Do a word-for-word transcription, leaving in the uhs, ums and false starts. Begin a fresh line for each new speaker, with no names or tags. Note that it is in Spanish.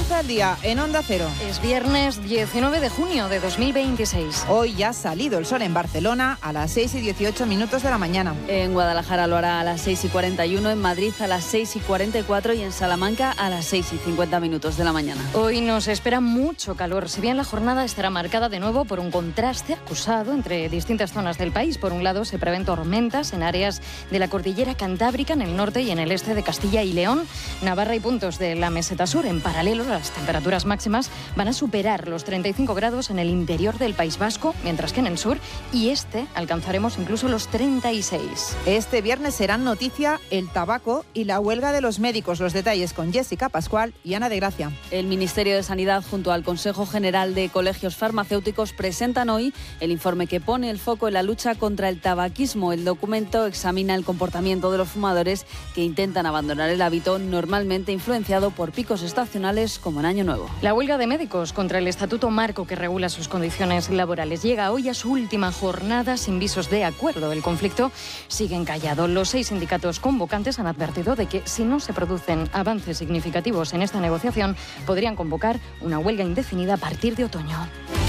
Comienza el día en Onda Cero.
Es viernes diecinueve de junio de dos mil veintiséis.
Hoy ya ha salido el sol en Barcelona a las seis y dieciocho minutos de la mañana.
En Guadalajara lo hará a las seis y cuarenta y uno, en Madrid a las seis y cuarenta y cuatro y en Salamanca a las seis y cincuenta minutos de la mañana.
Hoy nos espera mucho calor, si bien la jornada estará marcada de nuevo por un contraste acusado entre distintas zonas del país. Por un lado, se prevén tormentas en áreas de la cordillera Cantábrica, en el norte y en el este de Castilla y León, Navarra y puntos de la meseta sur. En paralelo, las temperaturas máximas van a superar los treinta y cinco grados en el interior del País Vasco, mientras que en el sur y este alcanzaremos incluso los treinta y seis.
Este viernes serán noticia el tabaco y la huelga de los médicos. Los detalles con Jessica Pascual y Ana de Gracia.
El Ministerio de Sanidad junto al Consejo General de Colegios Farmacéuticos presentan hoy el informe que pone el foco en la lucha contra el tabaquismo. El documento examina el comportamiento de los fumadores que intentan abandonar el hábito, normalmente influenciado por picos estacionales como en Año Nuevo.
La huelga de médicos contra el Estatuto Marco que regula sus condiciones laborales llega hoy a su última jornada sin visos de acuerdo. El conflicto sigue encallado. Los seis sindicatos convocantes han advertido de que si no se producen avances significativos en esta negociación, podrían convocar una huelga indefinida a partir de otoño.